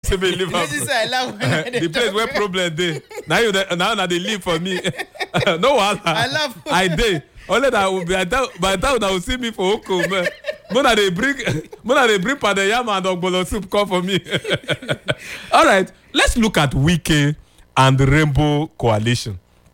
say me leave am. The place where problem dey. Now they leave for me. No wahala. I laugh. I dey. Only that will be by the time that will see me for Oko, man. Mona they bring Pade Yama and Ogbolo soup come for me. All right, let's look at Wike and the Rainbow Coalition.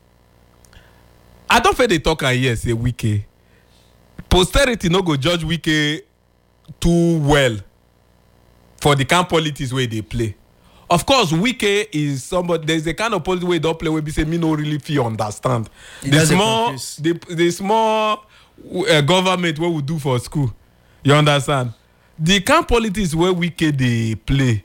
I don't feel they talk here say Wike. Posterity no go judge Wike too well for the kind of politics where they play. Of course, Wike is somebody. There's a kind of politics where they don't play where we say me no really feel understand. The small government what we do for school. You understand? The kind of politics where Wike they play.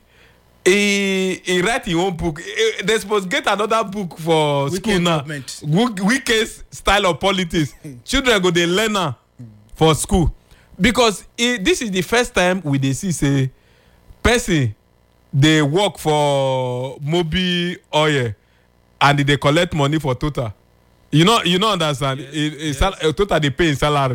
He write his own book. They supposed to get another book for Wike school now. Wike's style of politics. Children go they learn now for school because this is the first time we they see say person they work for Mobi Oil and they collect money for Total. You know understand? Yes. Total they pay in salary.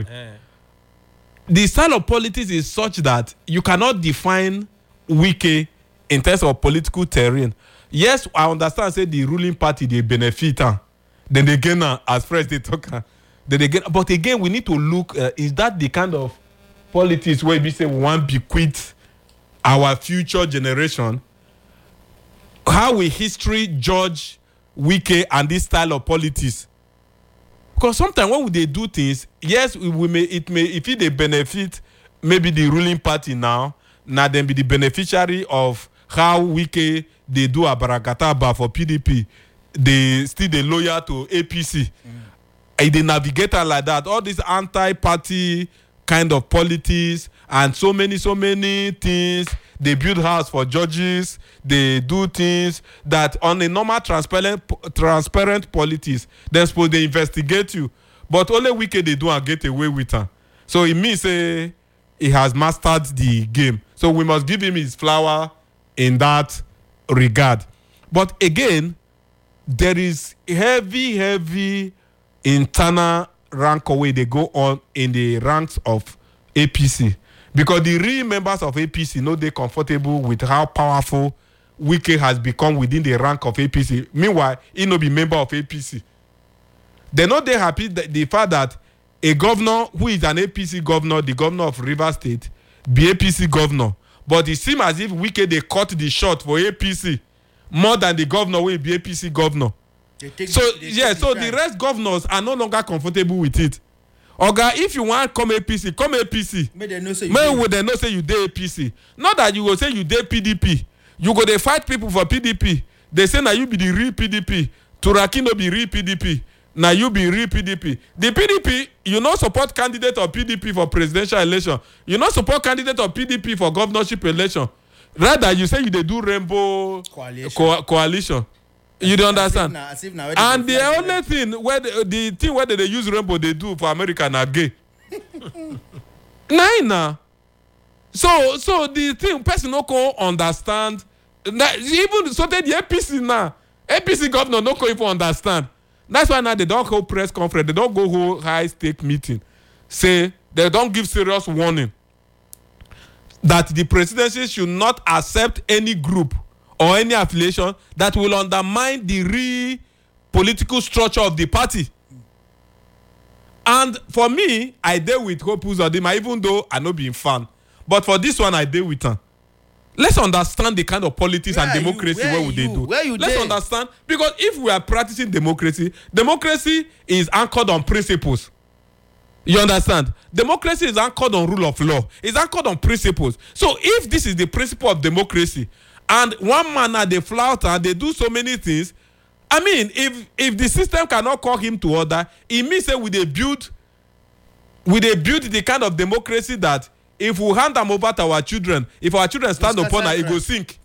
The style of politics is such that you cannot define Wike in terms of political terrain. Yes, I understand say the ruling party they benefit then they gain as fresh they talk then they gain. But again, we need to look is that the kind of politics where we say we want to bequeath our future generation? How will history judge Wike and this style of politics? Because sometimes when they do things, yes, if they benefit maybe the ruling party now then be the beneficiary of how Wike they do Abarakataba for PDP. They still they loyal to APC. And they navigate like that. All these anti-party kind of politics and so many things. They build house for judges. They do things that on a normal transparent politics, they're supposed to investigate you. But only Wike they do and get away with her. So it means he has mastered the game. So we must give him his flower in that regard. But again, there is heavy internal rank away they go on in the ranks of APC. Because the real members of APC know they're comfortable with how powerful Wike has become within the rank of APC. Meanwhile, he no be member of APC. They know they're happy that the fact that a governor who is an APC governor, the governor of Rivers State, be APC governor. But it seems as if Wike they cut the shot for APC more than the governor will be APC governor. So the rest governors are no longer comfortable with it. Oga, if you want come APC. May they know say you dey APC. Not that you go say you dey PDP. You go dey fight people for PDP. They say now you be the real PDP. Turaki no be real PDP. Now you be real PDP. The PDP, you not support candidate of PDP for presidential election. You not support candidate of PDP for governorship election. Rather, you say you dey do rainbow coalition. You don't understand? And the only thing where the thing where they use rainbow they do for America na gay. Nah. So the thing person no can understand. Even so the APC now, APC governor no can even understand. That's why now they don't hold press conference. They don't go hold high stake meeting. Say they don't give serious warning that the presidency should not accept any group or any affiliation that will undermine the real political structure of the party. And for me, I deal with Hope Uzodinma, even though I not being fan. But for this one, I deal with her. Let's understand the kind of politics and democracy what would they do. Let's understand, because if we are practicing democracy is anchored on principles. You understand? Democracy is anchored on rule of law. It's anchored on principles. So if this is the principle of democracy, and one man they flout and they do so many things, I mean, if the system cannot call him to order, it means that we build the kind of democracy that if we hand them over to our children, if our children stand upon it, it will sink.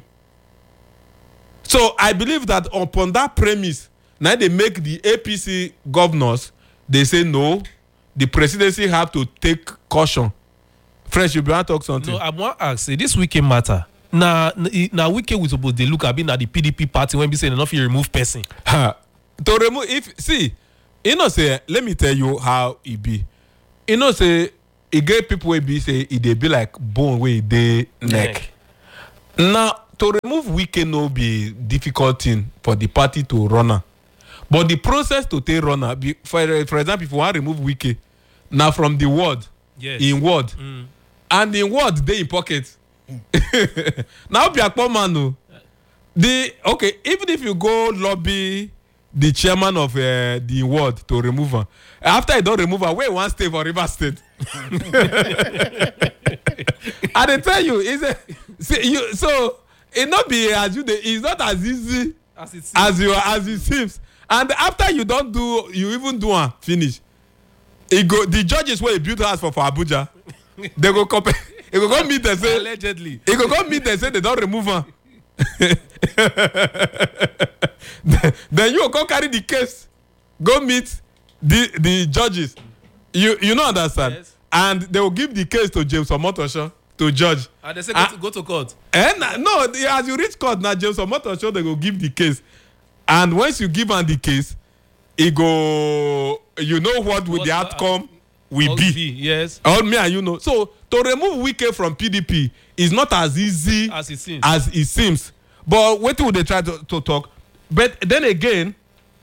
So I believe that upon that premise, now they make the APC governors, they say no, the presidency have to take caution. Fresh, you want to talk something? No, I want to ask, this weekend matter. Now Wike we supposed to look at being at the PDP party when we say enough you remove person. To remove say, let me tell you how it be. Say it get people will be say it they be like bone where they neck. Now to remove Wike no be difficult thing for the party to run am. But the process to take run am, for example, if you want remove Wike, now from the word, in word, and in word they in pocket. Now be a poor man no. Okay, even if you go lobby the chairman of the ward to remove her, after you don't remove her, where you want stay for River State? I dey tell you, so it not be as you it's not as easy as it seems. And after you don't do, you even do one finish. The judges where he built house for Abuja, they go compare. He go come meet and say allegedly. He go come meet and say they don't remove her. Then you go carry the case, go meet the judges. You know understand? Yes. And they will give the case to James Omotosho to judge. And they say go to court. And no, as you reach court now, James Omotosho they go give the case. And once you give him the case, he go. You know what with the outcome will be. Yes. All me and you know. So to remove Wike from PDP is not as easy As it seems. As it seems. But what would they try to talk? But then again,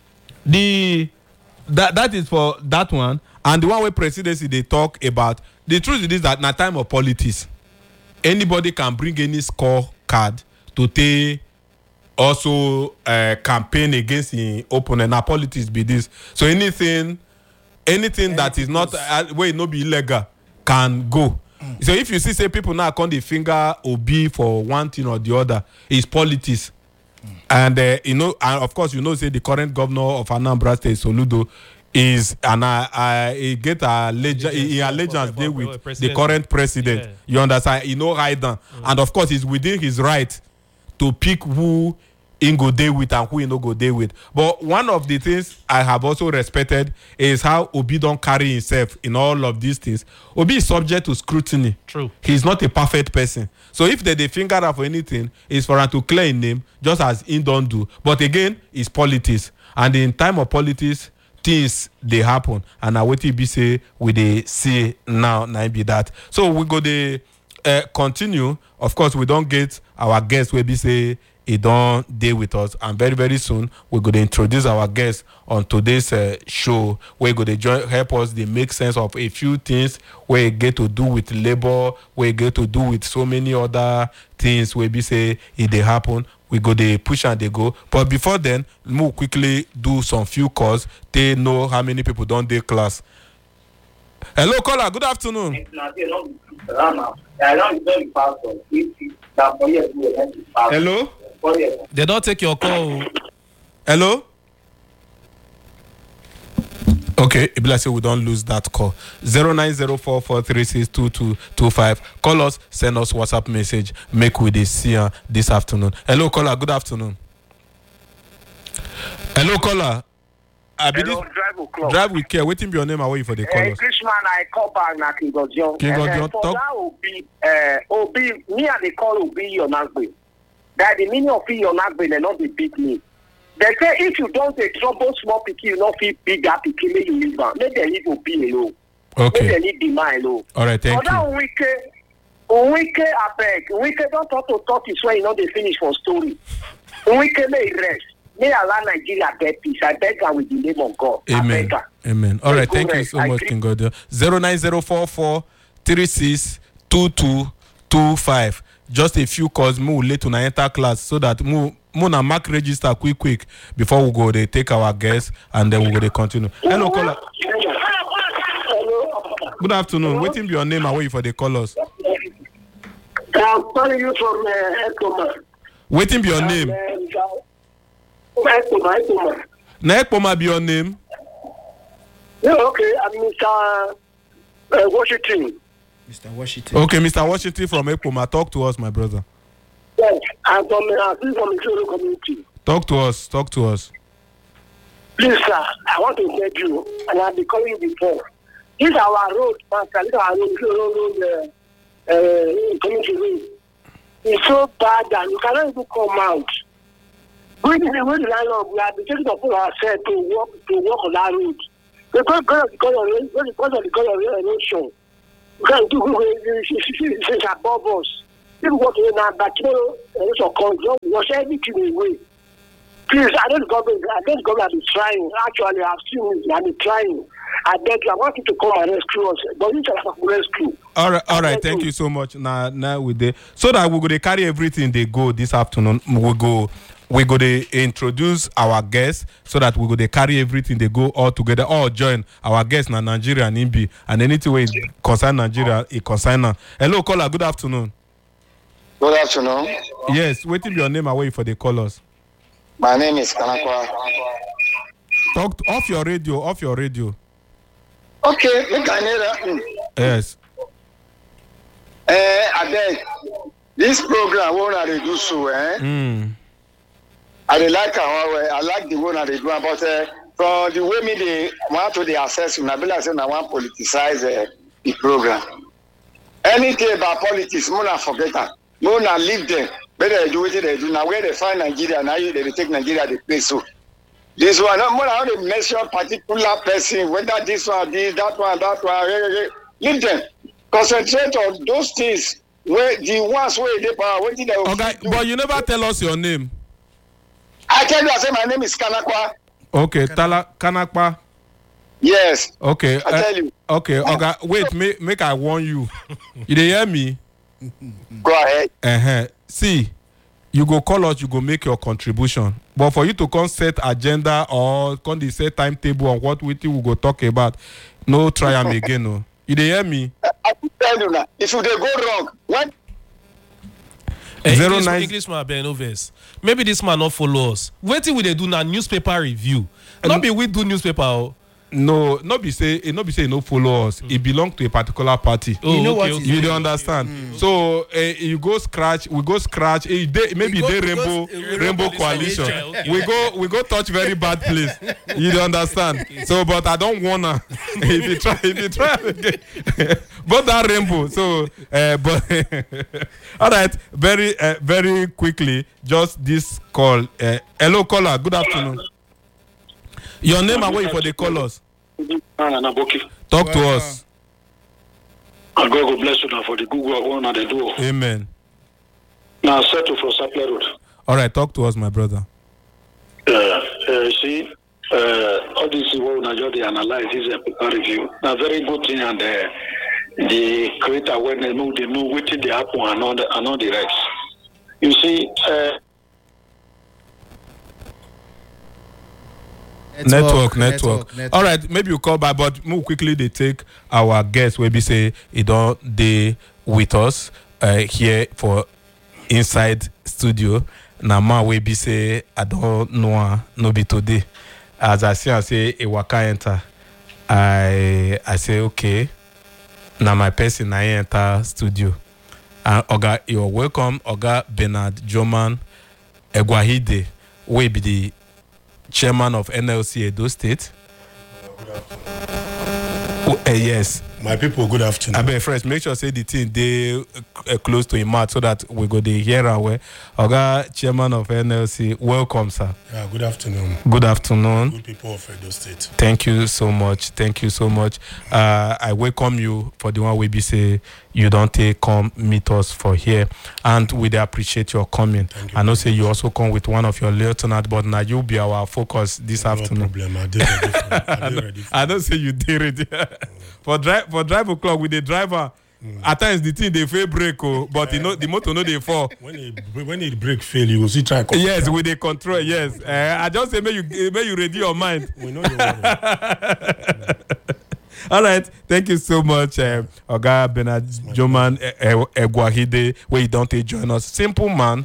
that is for that one, and the one where presidency they talk about. The truth is that na time of politics, anybody can bring any score card to take also campaign against the opponent. Now politics be this. So anything that is not where it no be illegal can go. So if you say people now count the finger Obi for one thing or the other, it's politics. And and of course say the current governor of Anambra State, Soludo, is he get allegiance there with the current president. Yeah. You understand? Hide down. And of course, it's within his right to pick who he go deal with and who he no go deal with. But one of the things I have also respected is how Obi don't carry himself in all of these things. Obi is subject to scrutiny. True. He's not a perfect person. So if they finger out for anything, it's for him to clear his name, just as he don't do. But again, it's politics. And in time of politics, things they happen. And now what be say we they see now be that. So we go to continue. Of course, we don't get our guests where be say he don't deal with us, and very very soon we're going to introduce our guests on today's show. We're going to help us they make sense of a few things where it get to do with labor, where it get to do with so many other things where we say if they happen, we go they push and they go. But before then, we'll quickly do some few calls. They know how many people don't do class. Hello, caller. Good afternoon. Hello. They don't take your call. Hello. Okay, it be like say we don't lose that call. 09044362225. Call us, send us WhatsApp message. Make we dey see you this afternoon. Hello, caller. Good afternoon. Hello, caller. Hello, drive with care. Waiting be your name away for the call. Englishman, I call back na King Ojon. King Ojon, for talk. that Obi, me and they call Obi Yonagbe. That the meaning of Yonagbe, they not be beat me. They say if you don't take trouble small pikin, you not feel big that pikin, may you leave am. Make them leave Obi alone. Okay. Make them leave the man alone. All right, thank you. Other Wike abeg. Wike don't talk is when you know they finish for story. Wike may rest. May allow Nigeria get peace. I beg her with the name of God. Amen. Amen. All right, thank you so much, King Odio. 09044362225. Just a few calls. More late to enter class so that more na mark register quick before we go. They take our guests and then we go. They continue. Hello, caller. Hello. Good afternoon. Waiting be your name and wait for the callers. I'm calling you from Ekpoma. Waiting be your name. Ekpoma. Na Ekpoma be your name. Yeah, okay. I'm Mr. Washington. Mr. Washington. Okay, Mr. Washington from Ekpoma. Talk to us, my brother. Yes, I'm from the Cholo community. Talk to us. Please, sir, I want to beg you, and I've been calling you before. This is our road, Master. This is our road, community road. It's so bad that you cannot even come out. When the landlord, we have been taking upon ourselves to walk on that road. Because of the erosion, we can't do it's above us. People want to know that it's a control. Wash everything away. Please, I know the government is trying. Actually, I've seen it. I'm trying. I beg you, I want you to come and rescue us. But you just have to rescue. All right. Thank you so much. Now we dey so that we go to carry everything they go this afternoon. We go to introduce our guests so that we go to carry everything they go all together. All join our guests na Nigeria and Imbi and anything wey concern Nigeria, it concern now. Hello, caller. Good afternoon. Good afternoon. Yes. Wait till your name away for the callers. My name is Kanakwa. Talk off your radio. Off your radio. Okay, look at that. Yes. I beg. This program won't I do so, I like I like the one I do, but from the way me they want to the assess, I be like saying I want politicize the program. Anything about politics, I forget that. I leave them. Better they do what they do now. Where they find Nigeria, now they take Nigeria the place so. This one, more how they mention particular person, whether this one, that one. Leave them. Concentrate on those things where the ones where they power. What did they? Okay, but you never tell us your name. I tell you, I say my name is Kanakwa. Okay, Kanakwa. Yes. Okay. I tell you. Okay, okay. Wait, make I warn you. You dey hear me? Go ahead. See, you go call us, you go make your contribution. But for you to come set agenda or come the set timetable on what we go talk about, no try am again. No. You dey hear me? I tell you now, if you dey go wrong, when Englishman Ben Oves. Maybe this man not follow us. Waiting we they do now newspaper review. Not be we do newspaper. No, not be say no follow us. It belong to a particular party. Oh, You know okay, what? okay. You don't understand. So you go scratch. We go scratch. Maybe they rainbow coalition. Okay. We go touch very bad place. You don't understand. So, but I don't wanna. if you try again, but that rainbow. So, but all right. Very quickly. Just this call. Hello, caller. Good afternoon. Your name and where you for the callers. Talk to us. And God will bless you now for the Google one and the duo. Amen. Now settle for Sapler Road. All right, talk to us, my brother. See, all this world now just they analyze this paper review. Now very good thing and the create awareness, they know what they happen and all the rest. You see, Network. All right, maybe you call back, but move quickly. They take our guest where we say it don't they with us here for inside studio. Now ma we be say I don't know no be today. As I say a waka enter. I say okay. Now my person I enter studio. And Oga, you're welcome, Oga Bernard Joman Egwahide, we be the chairman of NLC Edo State. Yes. My people, good afternoon. I beg first, make sure say the thing they close to him mouth so that we go the hear away. Oga, chairman of NLC, welcome, sir. Yeah, good afternoon. Good afternoon. Good people of Edo State. Thank you so much. I welcome you for the one we be say you don't take come meet us for here, and we dey appreciate your coming. Thank you. I know say you also come with one of your lieutenant, but now you be our focus this afternoon. No problem. I did ready for I don't say you did it. for drive o'clock with the driver. At times the thing they fail break, but you know the motor no they fall. when it break fail, you will see try. Yes, with the control. Yes, I just say may you ready your mind. We know you worry. All right, thank you so much, Oga Bernard Joman Egwahide, where you don't take join us. Simple man.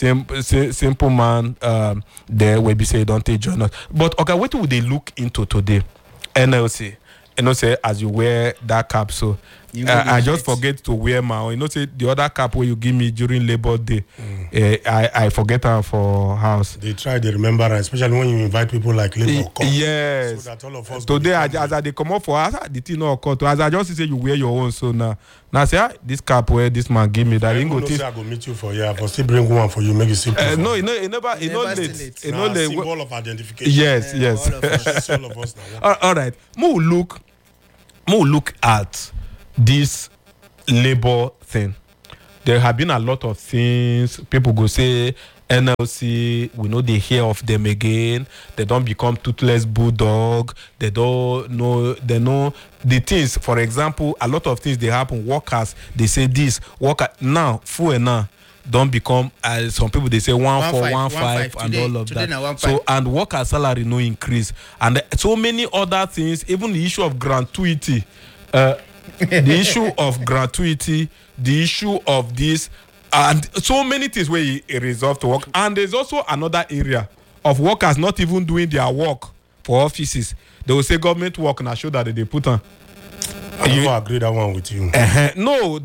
There where be say don't take join us. But Oga, what would they look into today? NLC. You know, say as you wear that cap, so I just forget to wear my. You know, say the other cap where you give me during Labor Day, I forget her for house. They try, they remember, especially when you invite people like Labor. Yes. So that all of us Today, as I they come up for us, the thing no occur to as I just say you wear your own. So now say this cap where this man give me that I ain't go say I go meet you for here. I still bring one for you, make it simple. no, it never late. Symbol of identification. Yes. It's all of us now. All right. More look at this labor thing. there have been a lot of things. People go say NLC, we know they hear of them again. They don't become toothless bulldog. They don't know. They know the things. For example, a lot of things they happen. Workers, they say this. Worker now, full now. Don't become some people they say 1.415 and all of that. So and worker salary no increase and so many other things. Even the issue of gratuity, the issue of gratuity, the issue of this, and so many things where it resolve to work. And there's also another area of workers not even doing their work for offices. They will say government work and show that they put on. I never agree that one with you. No,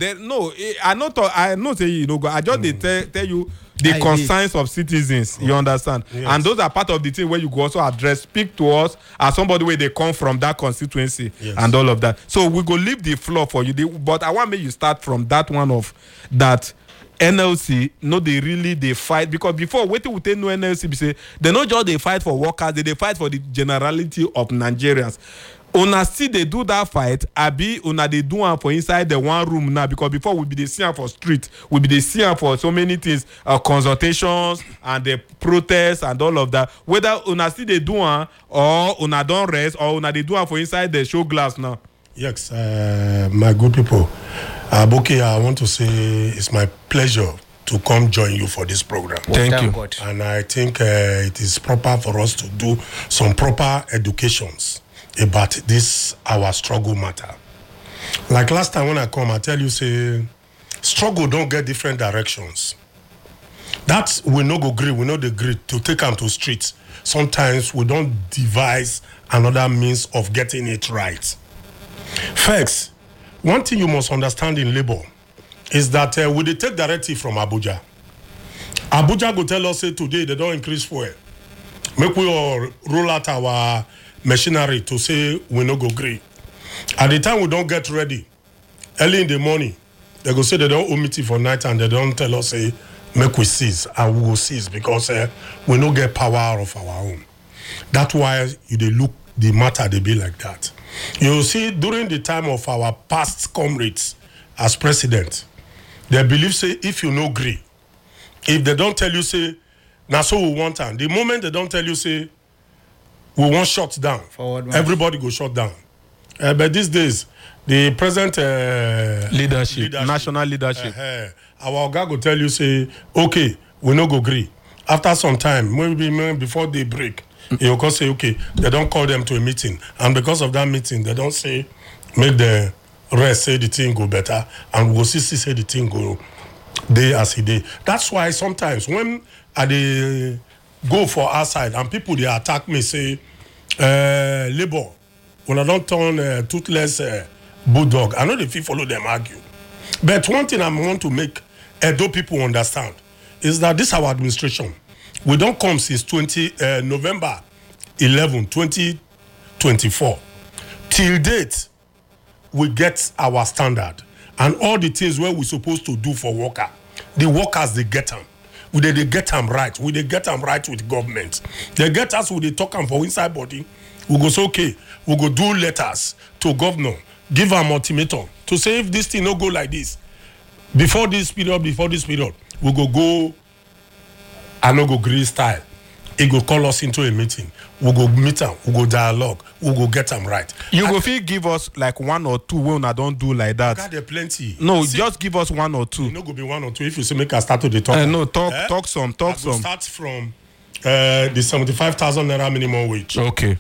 I know say you know. I just tell you the concerns of citizens. You understand? Yes. And those are part of the thing where you go also address, speak to us as somebody where they come from that constituency and all of that. So we go leave the floor for you. But I want me you start from that one of that. NLC, no, they fight because before waiting with no NLC, they say they not just they fight for workers, they fight for the generality of Nigerians. Una see they do that fight, abi una they do one for inside the one room now because before we be the seeing for street, we be the seeing for so many things, consultations and the protests and all of that. Whether una see they do one or una don't rest or una they do one for inside the show glass now. Yes, my good people. Boki, I want to say it's my pleasure to come join you for this program. Thank you. God. And I think it is proper for us to do some proper educations about this, our struggle matter. Like last time when I come, I tell you, say, struggle don't get different directions. That we no go agree, we no agree to take them to streets. Sometimes we don't devise another means of getting it right. First, one thing you must understand in labor is that we dey take directive from Abuja. Abuja go tell us say today they don't increase fuel. Make we all roll out our machinery to say we no go agree. At the time we don't get ready, early in the morning, they go say they don't omit it for night and they don't tell us say make we cease and we will cease because we no get power of our own. That's why you dey look the matter they be like that. You see, during the time of our past comrades as president, they believe say if you no agree, if they don't tell you say, now so we want them. The moment they don't tell you say, we want shut down, everybody go shut down. But these days, the present leadership, national leadership, our guy go tell you say, okay, we no go agree. After some time, maybe before they break, you can say, okay, they don't call them to a meeting. And because of that meeting, they don't say, make the rest say the thing go better. And we'll see say the thing go day as a day. That's why sometimes when they go for outside and people, they attack me, say, labor, when I don't turn toothless bulldog, I know they feel follow them argue. But one thing I want to make Edo people understand is that this our administration. We don't come since November 11, 2024. Till date, we get our standard. And all the things where we're supposed to do for worker, the workers, they get them. They get them right. They get them right with government. They get us, they talk them for inside body. We go say, okay, we go do letters to governor, give them ultimatum to say if this thing no go like this, before this period, we go I no go green style. He go call us into a meeting. We go meet them. We go dialogue. We go get them right. You go feel give us like one or two when I don't do like that. There plenty. No, see, just give us one or two. You no go be one or two. If you say make us start to the talk. No, talk some. I go start from the 75,000 naira minimum wage. Okay.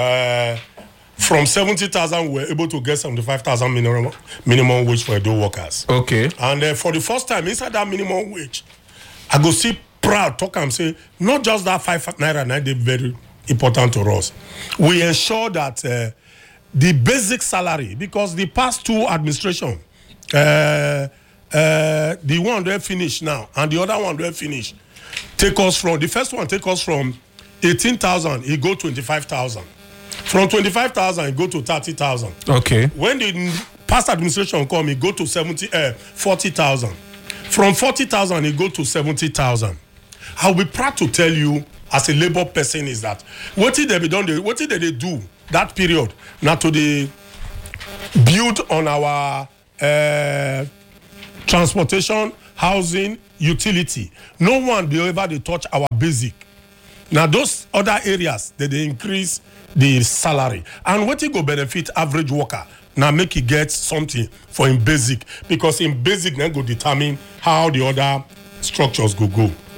From 70,000, we were able to get 75,000 minimum wage for Edo workers. Okay. And for the first time inside that minimum wage, I go see proud talk and say not just that 5 naira now they very important to us. We ensure that the basic salary, because the past two administration, the one they finish now and the other one they finish, take us from the first one take us from 18,000, it go 25,000. From 25,000, it go to 30,000. Okay. When the past administration come, it go to 40,000. From 40,000, it go to 70,000. I'll be proud to tell you, as a labor person, is that what did they do that period? Now to the build on our transportation, housing, utility. No one dey ever dey touch our basic. Now those other areas they increase the salary, and wetin go benefit average worker now make e get something for him basic, because in basic then go determine how the other structures go.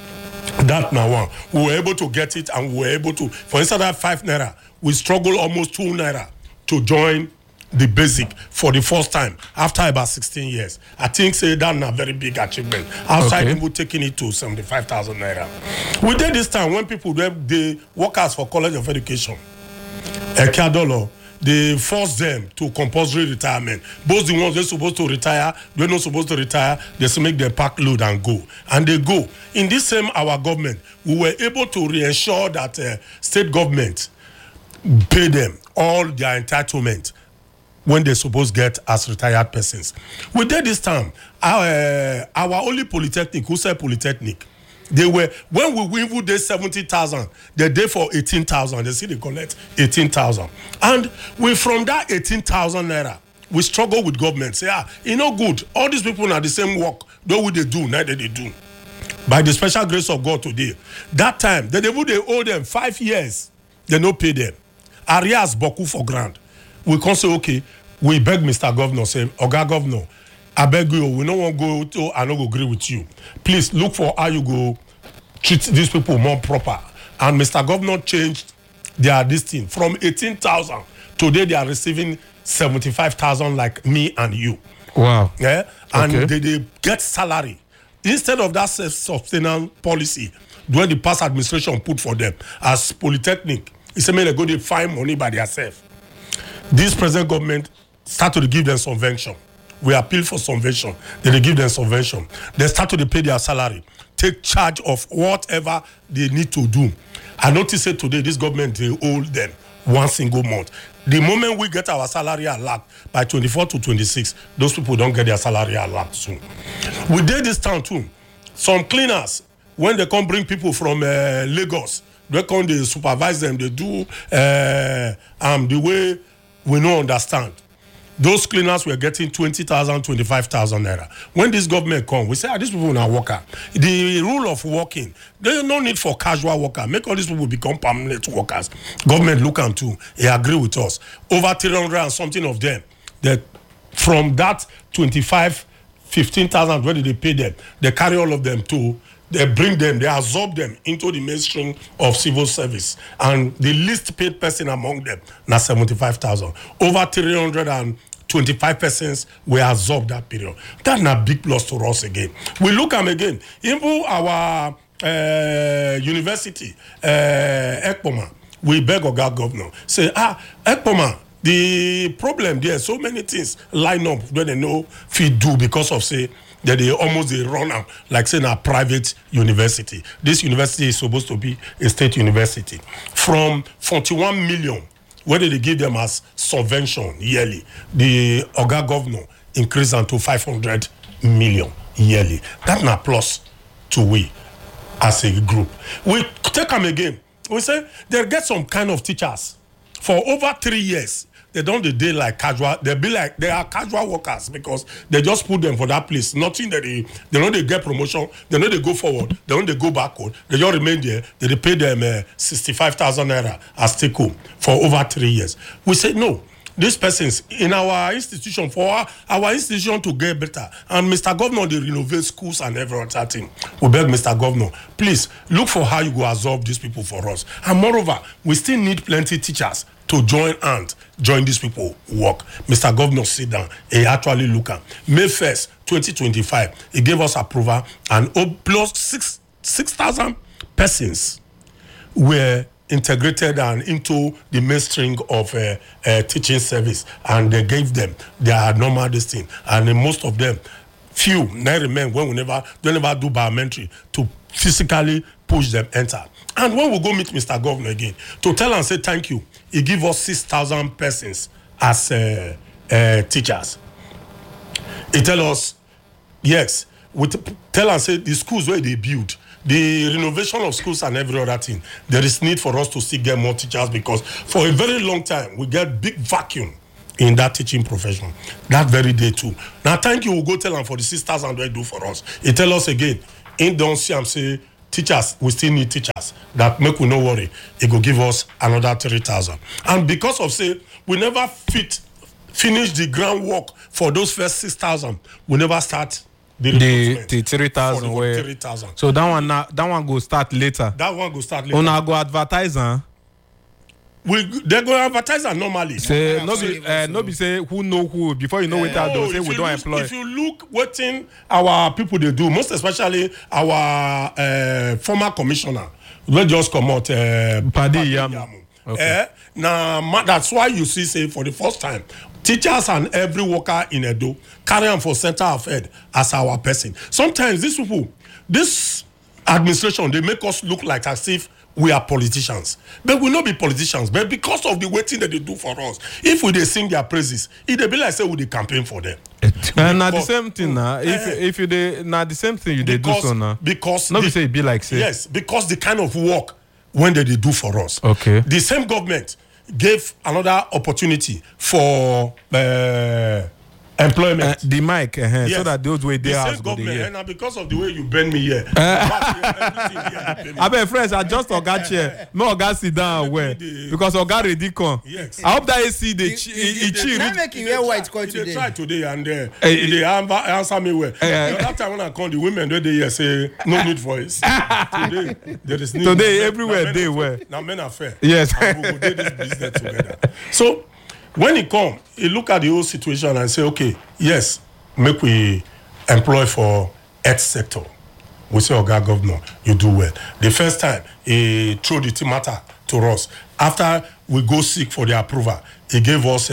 That now one we were able to get it, and we were able to, for instance, that 5 naira we struggle almost 2 naira to join the basic for the first time after about 16 years. I think say that's a very big achievement outside people taking it to 75,000 naira. We did this time when people the workers for College of Education, Ekadolo, they force them to compulsory retirement. Both the ones they're supposed to retire, they're not supposed to retire, they just make their pack load and go. And they go. In this same our government, we were able to reassure that state government pay them all their entitlement when they're supposed to get as retired persons. We did this time, our only polytechnic, who said polytechnic, they were, when we even did 70,000, they did for 18,000. They see they collect 18,000. And we, from that 18,000 naira, we struggle with government. Say, you know, good. All these people are the same work. Though what they do, neither they do. By the special grace of God today, that time, they owe them 5 years. They no pay them. Arias boku for grant. We can say, okay, we beg Mr. Governor, say, Oga Governor, I beg you, we don't want to go to, I don't agree with you. Please look for how you go treat these people more proper. And Mr. Governor changed their this thing from 18,000. Today they are receiving 75,000 like me and you. Wow. Yeah, and they get salary instead of that self-sustaining policy when the past administration put for them as polytechnic. It's a they go they find money by themselves. This present government start to give them subvention. We appeal for subvention. Then they give them subvention. They start to pay their salary. Take charge of whatever they need to do. I notice that today this government they owe them 1 single month. The moment we get our salary allowed by 24 to 26, those people don't get their salary allowed soon. We did this town too. Some cleaners, when they come bring people from Lagos, they come they supervise them. They do the way we don't understand. Those cleaners were getting 20,000, 25,000 naira. When this government come, we say, these people are worker. The rule of working, there's no need for casual worker. Make all these people become permanent workers. Government look at too. They agree with us. Over 300 and something of them. That from that 15,000, where did they pay them? They carry all of them to. They bring them, they absorb them into the mainstream of civil service. And the least paid person among them, now 75,000. Over 325 persons were absorbed that period. That's a big plus to us again. We look at them again. Even our university, Ekpoma, we beg our governor, say, Ekpoma, the problem there, so many things line up when they know feed do because of, say, that they almost run out, like saying a private university. This university is supposed to be a state university. From 41 million, where did they give them as subvention yearly? The Oga governor increased them to 500 million yearly. That's a plus to we as a group. We take them again. We say they get some kind of teachers for over 3 years. They don't day like casual. They be like they are casual workers because they just put them for that place. Nothing that they know they get promotion. They know they go forward. They know they go backward. They just remain there. They pay them 65,000 naira as take home for over 3 years. We say no. These persons in our institution, for our institution to get better, and Mr. Governor, they renovate schools and every other thing. We beg Mr. Governor, please look for how you go absorb these people for us. And moreover, we still need plenty teachers to join these people work. Mr. Governor sit down, he actually look at May 1st, 2025, he gave us approval, and plus 6,000 persons were integrated and into the mainstream of teaching service, and they gave them their normal this thing, and most of them, few now remain when we never do biometry to physically push them enter. And when we go meet Mr. Governor again to tell and say thank you, he give us 6,000 persons as teachers. He tell us yes, we tell and say the schools where they build, the renovation of schools and every other thing, there is need for us to still get more teachers because for a very long time we get big vacuum in that teaching profession. That very day too. Now, thank you. We'll go tell them for the 6,000 they do for us. He tell us again, in don't see and say, teachers, we still need teachers. That make we no worry. He go give us another 3,000. And because of say, we never finish the groundwork for those first 6,000, we never start the 3,000 where 3,000. So that one go start later. That one go start later. Una go advertise, huh? They go advertise normally. Say no be say who know who before you know what I do say we don't employ. If you look wetin our people they do, most especially our former commissioner, we just come out Padi Yamu. Okay. Now that's why you see say for the first time teachers and every worker in Edo carry on for center of head as our person. Sometimes these people, this administration, they make us look like as if we are politicians, but we not be politicians. But because of the waiting that they do for us, if we they sing their praises, it they be like say we they campaign for them. Now the same thing now. If you they now the same thing you they do so now. Because not say it be like say yes, because the kind of work when they do for us. Okay. The same government gave another opportunity for employment. The mic, Yes. so that those way they the are same government, and because of the way you bend me here, I bet friends, I just Oga chair. No Oga sit down where because Oga ready come. Yes. I hope that AC they chill. Not making wear white coat They today. try today and they answer me well. The other time when I call the women, they here say no need for it. Today there is need. Today Now, everywhere men they are were. fair. Now men are fair. Yes. And we will do this business together. So when he come, he look at the whole situation and say, okay, yes, make we employ for health sector. We say, Oga Governor, you do well. The first time he threw the matter to us. After we go seek for the approval, he gave us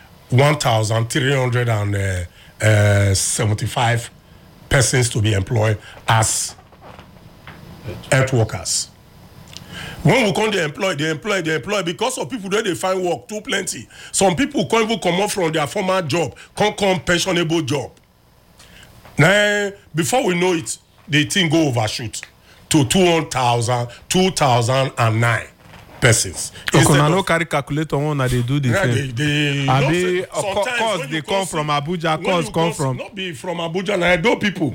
1,375 persons to be employed as health workers. When we come, they employ because of people that they find work too plenty. Some people can't even come out from their former job, can't come pensionable job. Now, before we know it, the thing go overshoot to 2,009 persons. Okay, no carry calculator one that they do the same. They cause they come from Abuja, cause come from not be from Abuja, na Edo people.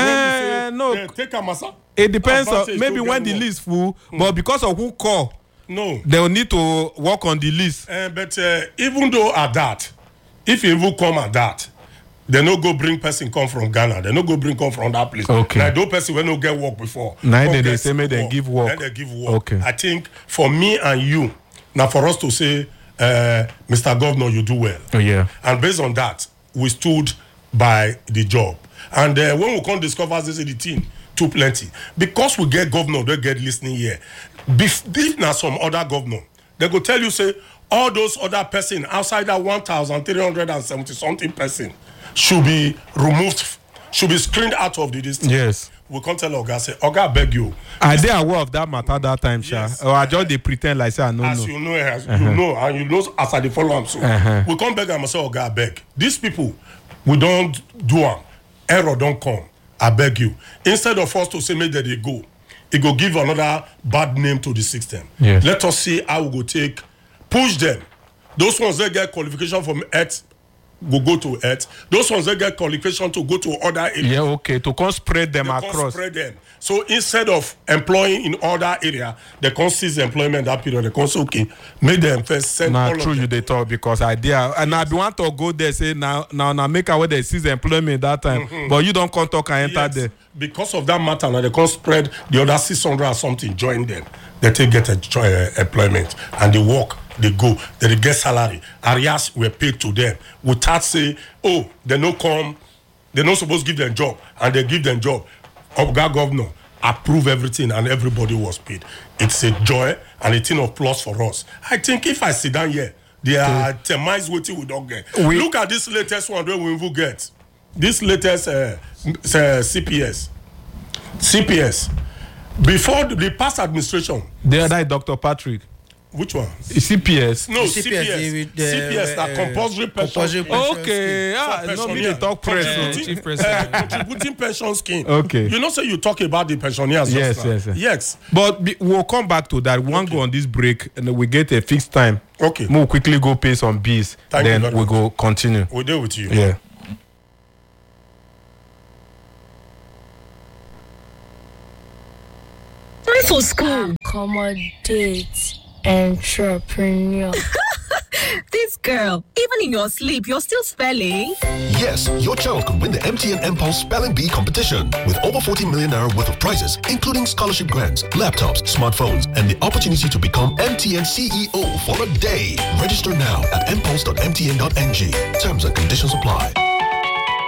No. Take Amasa. It depends on maybe to when get the work. list full, but because of who call, No. they will need to work on the list. But even though at that, if you even come at that, they no go bring person come from Ghana. They no go bring come from that place. Okay. Like those person will no get work before. Neither Come they get say make them give work. Then they give work. Okay. I think for me and you, now for us to say, Mr. Governor, you do well. Oh yeah. And based on that, we stood by the job. And when we come discover this the thing too plenty, because we get governor, they get listening here. If now some other governor, they go tell you say all those other person outside that 1,370 something person should be removed, should be screened out of the district. Yes. We can't tell Oga say, Oga beg you. Are they aware of that matter that time, Yes. Sha? Or I just they pretend like say I know. As you know, you know, and you know as I dey follow am so. We come beg am say, Oga beg. These people, we don't do am. Error don't come. I beg you. Instead of us to say make they go, it go give another bad name to the system. Yes. Let us see how we go take, push them. Those ones that get qualification from Earth go to Earth. Those ones that get qualification to go to other areas. Yeah, okay. To come spread them They can't across. spread them. So instead of employing in other area, they can't seize employment that period. They can't say, okay, make them first send Nah, all true of you them. they talk because idea and I be want to go there say now make away they seize employment that time, but you don't come talk and enter Yes. there. Because of that matter, now they can't spread the other 600 or something, join them. They take get employment and they work, they go, they get salary. Areas were paid to them. Without say, oh, they no come, they not supposed to give them job, and they give them job. Oga Governor approve everything and everybody was paid. It's a joy and a thing of plus for us. I think if I sit down here, they are termites waiting we don't get. Look at this latest one that we will get. This latest CPS. Before the past administration, The other Dr. Patrick. Which one? CPS. No, CPS, CPS, that compulsory pension. Okay, no be dey talk press. Chief President. Contributing pension scheme. Okay. You know, say you talk about the pensioners. Yes, just now. yes, yes. Yes. But we'll come back to that. We won't go on this break, and then we get a fixed time. Okay. We'll quickly go pay some bills. Thank you then very we much. go continue. We'll deal with you. Yeah. Time for school. Accommodate entrepreneur. This girl, even in your sleep, you're still spelling. Yes, your child could win the MTN Impulse Spelling Bee competition with over 40 million naira worth of prizes, including scholarship grants, laptops, smartphones, and the opportunity to become MTN CEO for a day. Register now at impulse.mtn.ng. Terms and conditions apply.